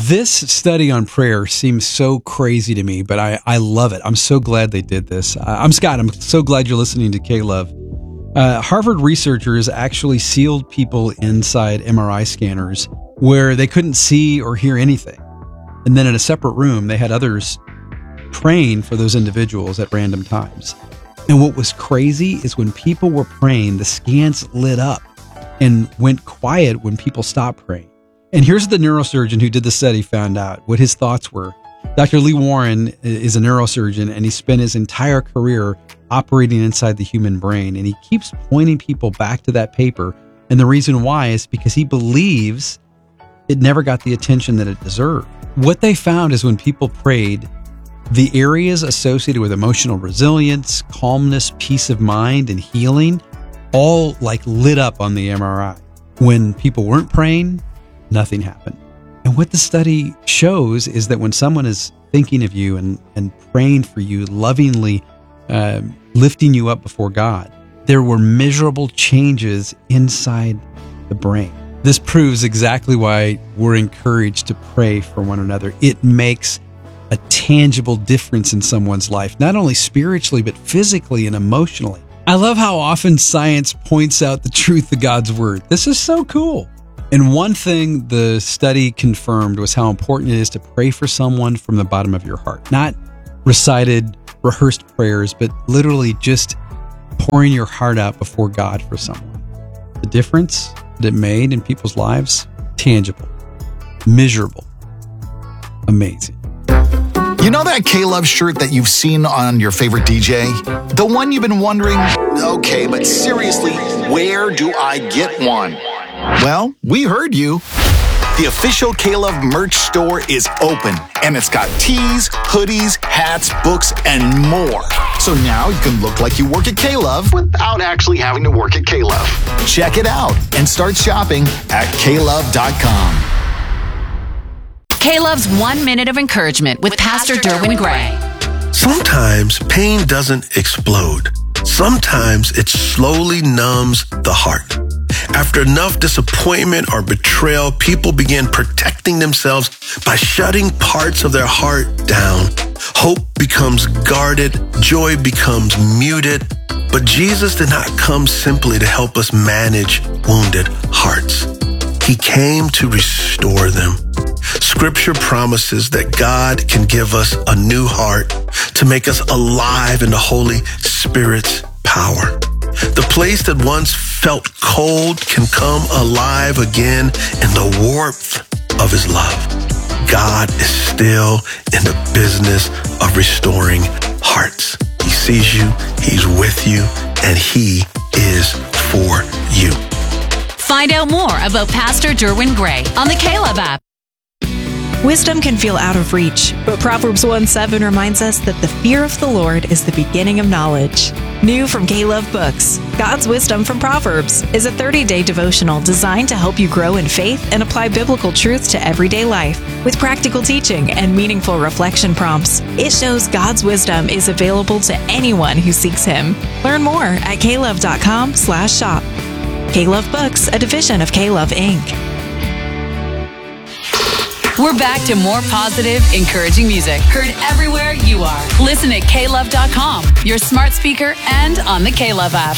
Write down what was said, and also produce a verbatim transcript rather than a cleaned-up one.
This study on prayer seems so crazy to me, but I, I love it. I'm so glad they did this. Uh, I'm Scott. I'm so glad you're listening to K-Love. Uh, Harvard researchers actually sealed people inside M R I scanners where they couldn't see or hear anything. And then in a separate room, they had others praying for those individuals at random times. And what was crazy is when people were praying, the scans lit up and went quiet when people stopped praying. And here's the neurosurgeon who did the study found out what his thoughts were. Doctor Lee Warren is a neurosurgeon, and he spent his entire career operating inside the human brain. And he keeps pointing people back to that paper. And the reason why is because he believes it never got the attention that it deserved. What they found is when people prayed, the areas associated with emotional resilience, calmness, peace of mind, and healing all like lit up on the M R I. When people weren't praying, nothing happened. And what the study shows is that when someone is thinking of you and, and praying for you, lovingly uh, lifting you up before God, there were measurable changes inside the brain. This proves exactly why we're encouraged to pray for one another. It makes a tangible difference in someone's life, not only spiritually, but physically and emotionally. I love how often science points out the truth of God's word. This is so cool. And one thing the study confirmed was how important it is to pray for someone from the bottom of your heart. Not recited, rehearsed prayers, but literally just pouring your heart out before God for someone. The difference that it made in people's lives, tangible, measurable, amazing. You know that K-Love shirt that you've seen on your favorite D J? The one you've been wondering, okay, but seriously, where do I get one? Well, we heard you. The official K-Love merch store is open, and it's got tees, hoodies, hats, books, and more. So now you can look like you work at K-Love without actually having to work at K-Love. Check it out and start shopping at K love dot com. K-Love's One Minute of Encouragement with Pastor Derwin Gray. Sometimes pain doesn't explode. Sometimes it slowly numbs the heart. After enough disappointment or betrayal, people begin protecting themselves by shutting parts of their heart down. Hope becomes guarded, joy becomes muted. But Jesus did not come simply to help us manage wounded hearts. He came to restore them. Scripture promises that God can give us a new heart to make us alive in the Holy Spirit's power. The place that once felt cold can come alive again in the warmth of His love. God is still in the business of restoring hearts. He sees you, He's with you, and He is for you. Find out more about Pastor Derwin Gray on the K-Love app. Wisdom can feel out of reach, but Proverbs one seven reminds us that the fear of the Lord is the beginning of knowledge. New from K-Love Books, God's Wisdom from Proverbs is a thirty-day devotional designed to help you grow in faith and apply biblical truths to everyday life. With practical teaching and meaningful reflection prompts, it shows God's wisdom is available to anyone who seeks Him. Learn more at K love dot com slash shop. K-Love Books, a division of K-Love Incorporated. We're back to more positive, encouraging music. Heard everywhere you are. Listen at K love dot com, your smart speaker, and on the K-Love app.